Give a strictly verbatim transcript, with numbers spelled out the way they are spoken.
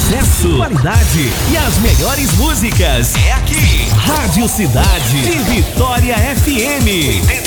Sucesso, qualidade e as melhores músicas. É aqui. Rádio Cidade de Vitória F M.